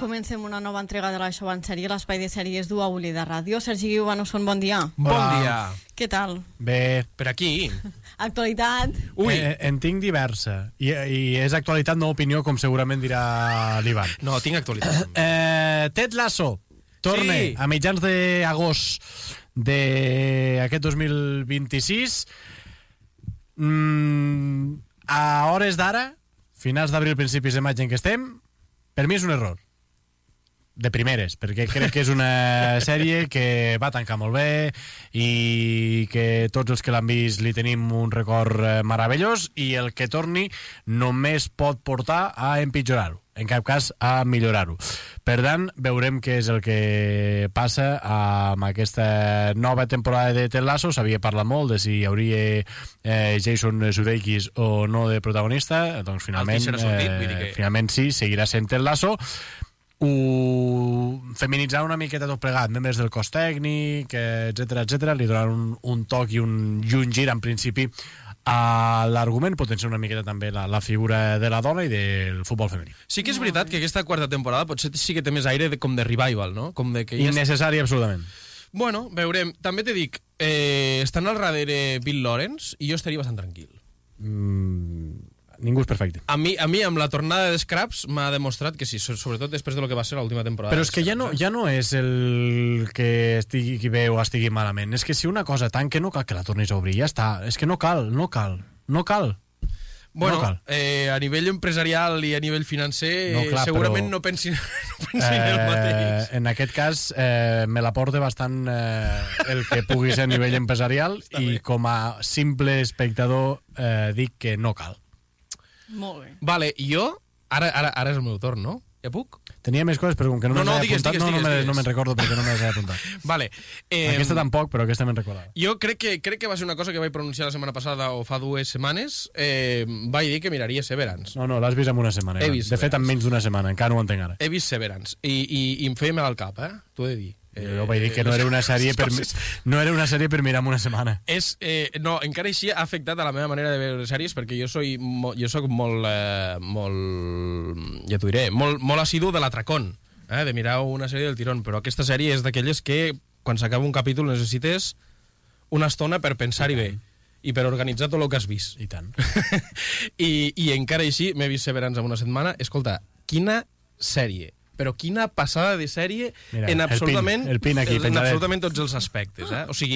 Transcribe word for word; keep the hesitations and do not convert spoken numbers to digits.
Comencem una nova entrega de la Show en sèrie, l'espai de sèries d'U A U L I de Ràdio. Sergi Guiu, Banusson, bon dia. Bon dia. Què tal? Bé. Per aquí. Actualitat. Ui. Eh, en tinc diversa. I, I és actualitat, no opinió, com segurament dirà l'Ivan. No, tinc actualitat. Eh, Ted Lasso torna Sí. a mitjans d'agost d'aquest dos mil vint-i-sis. Mm, a hores d'ara, finals d'abril, principis de maig en què estem, per mi és un error. De primeres, perquè crec que és una sèrie que va tancar molt bé i que tots els que l'han vist li tenim un record meravellós, i el que torni només pot portar a empitjorar-ho, en cap cas a millorar-ho. Per tant, veurem què és el que passa amb aquesta nova temporada de Ted Lasso. S'havia parlat molt de si hi hauria eh, Jason Sudeikis o no de protagonista. Doncs finalment, sortit, vull dir que... eh, finalment sí, seguirà sent Ted Lasso. Ho feminitzar una miqueta tot plegat, membres del cos tècnic, etcètera, etcètera, li donaran un, un toc i un, i un gir, en principi, a l'argument, potenciar una miqueta també la, la figura de la dona i del futbol femení. Sí que és veritat que aquesta quarta temporada potser sí que té més aire de, com de revival, no? Com de que ja Innecessari, est... absolutament. Bueno, veurem. També te dic, eh, estan al darrere Bill Lawrence i jo estaria bastant tranquil. Mm, ningú és perfecte. A mi, a mi amb la tornada de Scraps m'ha demostrat que sí, sobretot després de lo que va ser l'última temporada. Però és que ja no, ja no és el que estigui bé o estigui malament. És que si una cosa tanca no cal que la tornis a obrir, ja està. És que no cal, no cal, no cal. Bueno, no cal. Eh, a nivell empresarial i a nivell financer no, clar, segurament però, no pensin, no pensin eh, el mateix. En aquest cas eh, me l'aporta bastant eh, el que pugui ser a nivell empresarial i bé. Com a simple espectador eh, dic que no cal. Molt bé. Vale, jo, ara, ara, ara és el meu torn, no? Ja puc? Tenia més coses, però com que no, no, no, me digues, apuntat, digues, no, no, digues, no me'n recordo perquè no me les he apuntat. Vale. Eh, aquesta tampoc, però aquesta me'n recordava. Jo crec que, crec que va ser una cosa que vaig pronunciar la setmana passada o fa dues setmanes. Eh, vaig dir que miraria Severance. No, no, l'has vist en una setmana. He De vist fet, Severance. en menys d'una setmana, encara no ho entenc ara. He vist Severance i, i, i em feia mal al cap, eh? T'ho he de dir. Eh, jo vaig dir que no era una sèrie per, no era una sèrie per mirar en una setmana. És, eh, no, encara així ha afectat a la meva manera de veure sèries, perquè jo soy, mo, jo soc molt, eh, molt, ja t'ho diré, molt, molt assidu de l'atracón, eh, de mirar una sèrie del tirón, però aquesta sèrie és d'aquelles que quan s'acaba un capítol necessites una estona per pensar-hi bé i per organitzar tot el que has vist. I tant. I, I encara així m'he vist Severance en una setmana. Escolta, quina sèrie, però quina passada de sèrie. Mira, en absolutament, el pin, el pin aquí, en absolutament tots els aspectes, eh? O sigui,